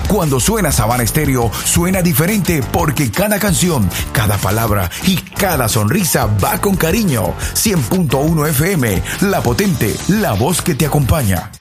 Cuando suena Sabana Estéreo, suena diferente porque cada canción, cada palabra y cada sonrisa va con cariño. 100.1 FM, La Potente, la voz que te acompaña.